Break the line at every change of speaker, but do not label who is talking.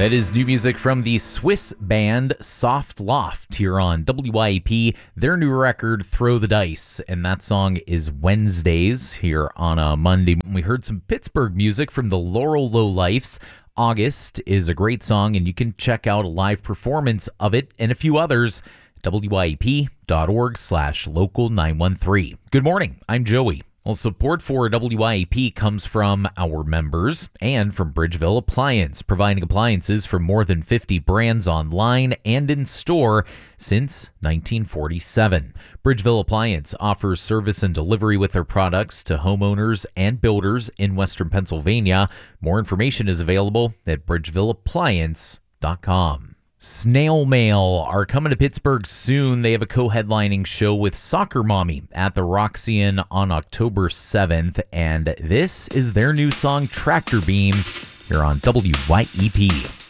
That is new music from the Swiss band Soft Loft here on WYAP. Their new record, Throw the Dice, and that song is Wednesdays here on a Monday. We heard some Pittsburgh music from the Laurel Lowlifes. August is a great song, and you can check out a live performance of it and a few others at wyap.org/local913. Good morning, I'm Joey. Well, support for WYAP comes from our members and from Bridgeville Appliance, providing appliances from more than 50 brands online and in store since 1947. Bridgeville Appliance offers service and delivery with their products to homeowners and builders in Western Pennsylvania. More information is available at bridgevilleppliance.com. Snail Mail are coming to Pittsburgh soon. They have a co-headlining show with Soccer Mommy at the Roxy-Inn on October 7th, and this is their new song, Tractor Beam, here on WYEP.